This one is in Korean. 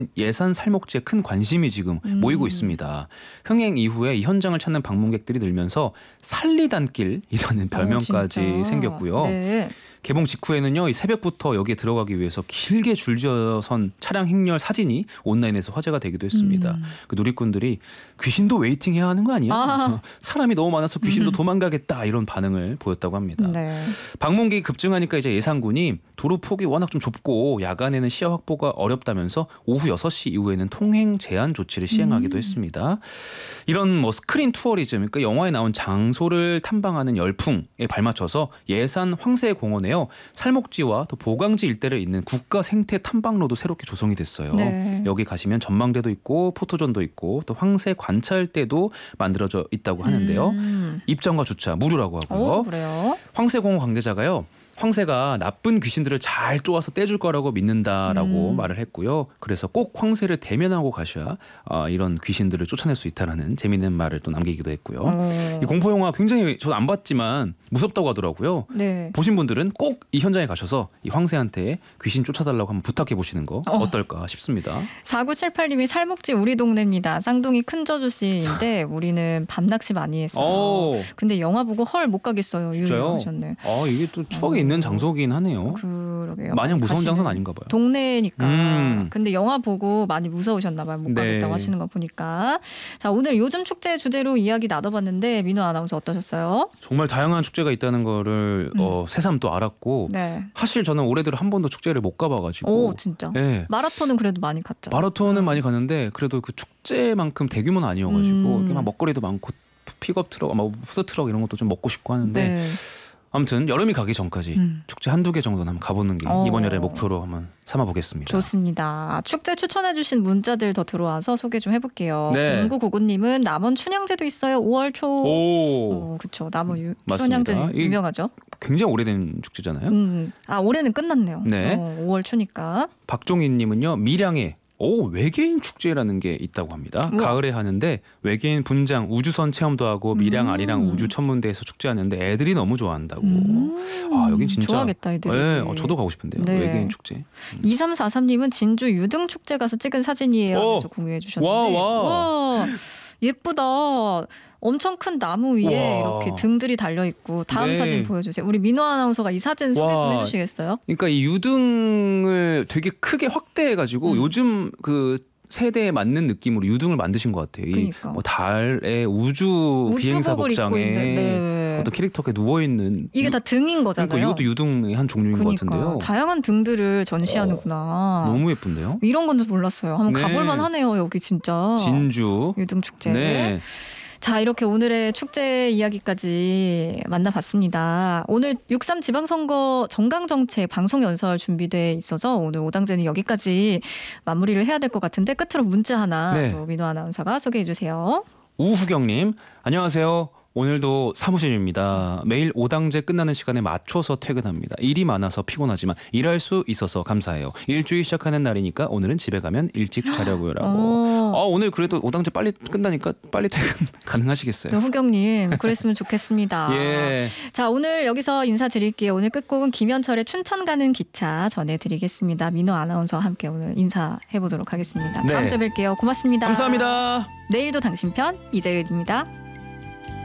예산 살목지에 큰 관심이 지금 모이고 있습니다. 흥행 이후에 이 현장을 찾는 방문객들이 늘면서 살리단길이라는 별명까지 진짜? 생겼고요. 네. 개봉 직후에는요, 이 새벽부터 여기에 들어가기 위해서 길게 줄지어선 차량 행렬 사진이 온라인에서 화제가 되기도 했습니다. 그 누리꾼들이 귀신도 웨이팅해야 하는 거 아니야? 아. 사람이 너무 많아서 귀신도 도망가겠다 이런 반응을 보였다고 합니다. 네. 방문객이 급증하니까 이제 예산군이 도로 폭이 워낙 좀 좁고 야간에는 시야 확보가 어렵다면서 오후 6시 이후에는 통행 제한 조치를 시행하기도 했습니다. 이런 뭐 스크린 투어리즘, 그러니까 영화에 나온 장소를 탐방하는 열풍에 발맞춰서 예산 황새공원에요, 살목지와 또 보강지 일대를 잇는 국가 생태 탐방로도 새롭게 조성이 됐어요. 네. 여기 가시면 전망대도 있고 포토존도 있고 또 황새 관찰대도 만들어져 있다고 하는데요. 입장과 주차 무료라고 하고요. 그래요? 황새공원 관계자가요, 황새가 나쁜 귀신들을 잘 쪼아서 떼줄 거라고 믿는다라고 말을 했고요. 그래서 꼭 황새를 대면하고 가셔야 이런 귀신들을 쫓아낼 수 있다라는 재미있는 말을 또 남기기도 했고요. 이 공포 영화 굉장히 저도 안 봤지만 무섭다고 하더라고요. 네. 보신 분들은 꼭 이 현장에 가셔서 이 황새한테 귀신 쫓아달라고 한번 부탁해 보시는 거 어떨까 싶습니다. 4978님이 살목지 우리 동네입니다. 쌍둥이 큰저주 씨인데 우리는 밤낚시 많이 했어요. 근데 영화 보고 헐 못 가겠어요. 진짜요? 하셨네. 이게 또 추억이 있는 장소긴 하네요. 그러게요. 마냥 무서운 장소는 아닌가 봐요. 동네니까. 근데 영화 보고 많이 무서우셨나 봐요. 못 가겠다고 하시는 거 보니까. 자, 오늘 요즘 축제 주제로 이야기 나눠봤는데 민호 아나운서 어떠셨어요? 정말 다양한 축제가 있다는 거를 새삼 또 알았고, 네. 사실 저는 올해 들어 한 번도 축제를 못 가봐가지고. 진짜? 네. 마라톤은 그래도 많이 갔죠. 마라톤은 많이 갔는데 그래도 그 축제만큼 대규모는 아니어가지고 이렇게 막 먹거리도 많고 픽업 트럭, 막 푸드 트럭 이런 것도 좀 먹고 싶고 하는데. 네. 아무튼 여름이 가기 전까지 축제 한두 개 정도는 한번 가보는 게 이번 열의 목표로 한번 삼아보겠습니다. 좋습니다. 축제 추천해주신 문자들 더 들어와서 소개 좀 해볼게요. 네. 0999님은 남원 춘향제도 있어요. 5월 초. 그렇죠. 남원 춘향제 유명하죠. 굉장히 오래된 축제잖아요. 올해는 끝났네요. 네. 5월 초니까. 박종희님은요, 밀양에 외계인 축제라는 게 있다고 합니다. 우와. 가을에 하는데 외계인 분장 우주선 체험도 하고 밀양 아리랑 우주 천문대에서 축제하는데 애들이 너무 좋아한다고. 여긴 진짜 좋아하겠다 애들이. 네, 저도 가고 싶은데요. 네. 외계인 축제. 2343님은 진주 유등축제 가서 찍은 사진이에요. 그래서 공유해 주셨는데. 와, 예쁘다. 엄청 큰 나무 위에 이렇게 등들이 달려 있고. 다음 사진 보여주세요. 우리 민호 아나운서가 이 사진 소개 좀 해주시겠어요? 그러니까 이 유등을 되게 크게 확대해가지고 요즘 그 세대에 맞는 느낌으로 유등을 만드신 것 같아요. 그러니까. 뭐 달의 우주 비행사 복장에 어떤 캐릭터가 누워 있는. 이게 다 등인 거잖아요. 그러니까 이것도 유등의 한 종류인 것 같은데요. 다양한 등들을 전시하는구나. 너무 예쁜데요? 이런 건지 몰랐어요. 한번 가볼만 하네요. 여기 진짜. 진주 유등 축제. 네. 자, 이렇게 오늘의 축제 이야기까지 만나봤습니다. 오늘 6.3 지방선거 정강정책 방송연설 준비돼 있어서 오늘 오당제는 여기까지 마무리를 해야 될 것 같은데 끝으로 문자 하나 또 민호 아나운서가 소개해 주세요. 우후경님, 안녕하세요. 오늘도 사무실입니다. 매일 오당제 끝나는 시간에 맞춰서 퇴근합니다. 일이 많아서 피곤하지만 일할 수 있어서 감사해요. 일주일 시작하는 날이니까 오늘은 집에 가면 일찍 자려고요. 라고. 오늘 그래도 오당제 빨리 끝나니까 빨리 퇴근 가능하시겠어요? 후경님, 그랬으면 좋겠습니다. 예. 자, 오늘 여기서 인사드릴게요. 오늘 끝곡은 김현철의 춘천 가는 기차 전해드리겠습니다. 민호 아나운서와 함께 오늘 인사해보도록 하겠습니다. 다음 주에 뵐게요. 고맙습니다. 감사합니다. 내일도 당신 편 이재은입니다.